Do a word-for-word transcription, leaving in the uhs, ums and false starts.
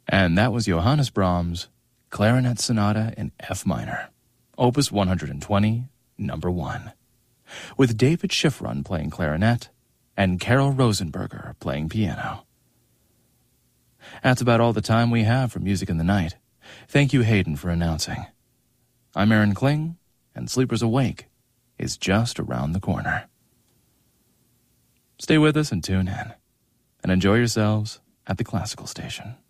And that was Johannes Brahms' Clarinet Sonata in F minor, Opus one hundred twenty, number one, with David Schifrin playing clarinet and Carol Rosenberger playing piano. That's about all the time we have for Music in the Night. Thank you, Hayden, for announcing. I'm Aaron Kling, and Sleepers Awake is just around the corner. Stay with us and tune in, and enjoy yourselves at the Classical Station.